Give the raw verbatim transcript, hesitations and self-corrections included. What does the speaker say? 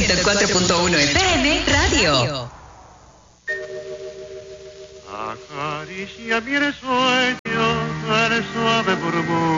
ciento cuatro punto uno F M Radio. Acaricia mi sueño, el suave murmullo